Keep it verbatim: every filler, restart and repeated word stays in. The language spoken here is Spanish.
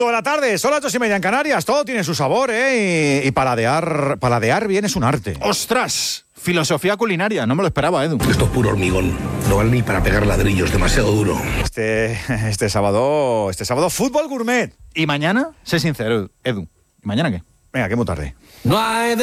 Toda la tarde, son las dos y media en Canarias, todo tiene su sabor, ¿eh? Y, y paladear, paladear bien es un arte. ¡Ostras! Filosofía culinaria, no me lo esperaba, Edu. Esto es puro hormigón, no vale ni para pegar ladrillos, demasiado duro. Este, este sábado, este sábado, fútbol gourmet. ¿Y mañana? Sé sincero, Edu. ¿Y mañana qué? Venga, que muy tarde. No hay